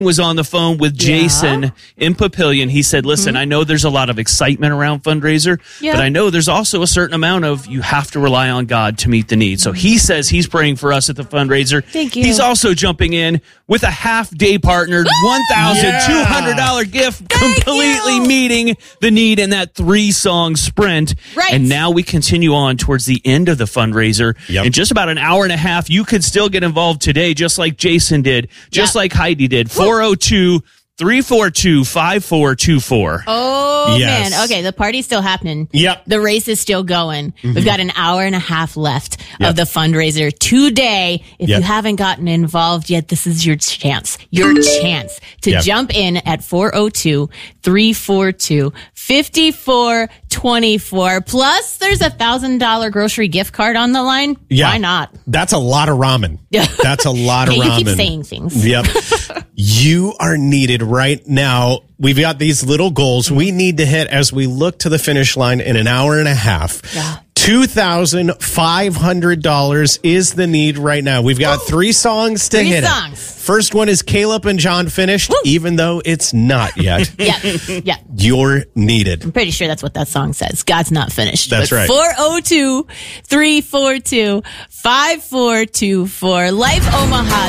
was on the phone with Jason in Papillion. He said, listen, I know there's a lot of excitement around fundraiser, but I know there's also a certain amount of you have to rely on God to meet the need. So he says he's praying for us at the fundraiser. Thank you. He's also jumping in with a half-day partnered $1,200 gift, completely meeting the need in that 3-song sprint. Right. And now we continue on towards the end of the fundraiser. In just about an hour and a half, you could still get involved today, just like Jason did, just like Heidi did. 402-342-5424. Oh, man. Okay, the party's still happening. Yep. The race is still going. We've got an hour and a half left of the fundraiser today. If you haven't gotten involved yet, this is your chance. Your chance to jump in at 402-342-5424. Plus, there's $1,000 grocery gift card on the line. Why not? That's a lot of ramen. That's a lot of ramen. You keep saying things. Yep. You are needed right now. We've got these little goals we need to hit as we look to the finish line in an hour and a half. $2,500 is the need right now. We've got 3 songs to hit it. First one is Caleb and John finished, even though it's not yet. You're needed. I'm pretty sure that's what that song says. God's not finished. That's right. 402-342-5424. Life Omaha.